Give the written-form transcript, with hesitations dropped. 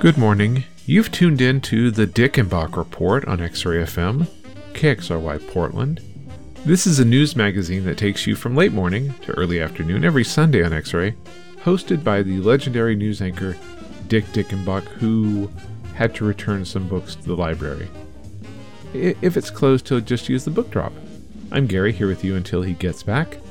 Good morning. You've tuned in to the Dickenbach Report on X-Ray FM, KXRY Portland. This is a news magazine that takes you from late morning to early afternoon every Sunday on X-Ray, hosted by the legendary news anchor Dick Dickenbach, who had to return some books to the library. If it's closed, he'll just use the book drop. I'm Gary, here with you until he gets back.